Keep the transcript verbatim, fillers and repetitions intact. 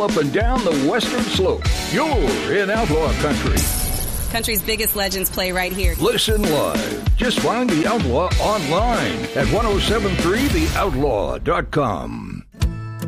up and down the western slope. You're in Outlaw Country. Country's biggest legends play right here. Listen live. Just find The Outlaw online at ten seventy-three the outlaw dot com.